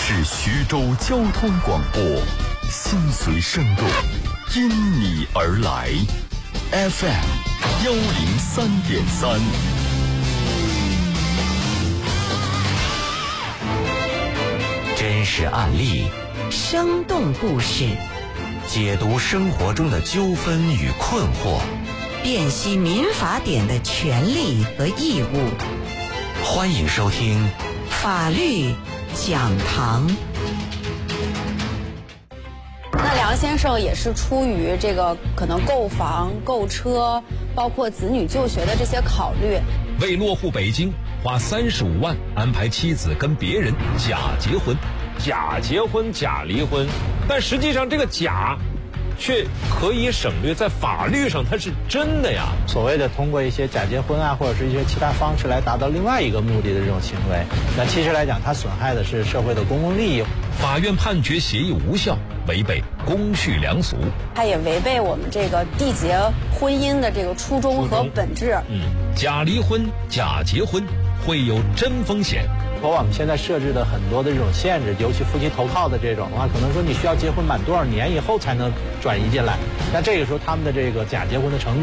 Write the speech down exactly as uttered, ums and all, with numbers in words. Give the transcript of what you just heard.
是徐州交通广播，心随声动，因你而来 ，F M 幺零三点三。 真实案例， 生动故事， 解读生活中的纠纷与困惑， 辨析民法典的权利和义务。 欢迎收听法律讲堂。 那梁先生也是出于这个可能购房、购车，包括子女就学的这些考虑， 为落户北京，花三十五万安排妻子跟别人假结婚，假结婚假离婚，但实际上这个假却可以省略，在法律上它是真的呀。 所谓的通过一些假结婚啊，或者是一些其他方式来达到另外一个目的的这种行为，那其实来讲，它损害的是社会的公共利益。 法院判决协议无效，违背公序良俗， 它也违背我们这个缔结婚姻的这个初衷和本质。 嗯，假离婚、假结婚会有真风险。 和我们现在设置的很多的这种限制，尤其夫妻投靠的这种的话，可能说你需要结婚满多少年以后才能转移进来，那这个时候他们的这个假结婚的程度